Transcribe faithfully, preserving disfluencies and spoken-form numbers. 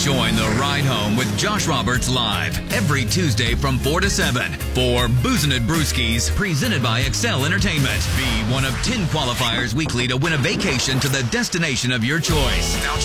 Join the ride home with Josh Roberts live every Tuesday from four to seven for Boozin' It Brewskis, presented by Excel Entertainment. Be one of ten qualifiers weekly to win a vacation to the destination of your choice. Now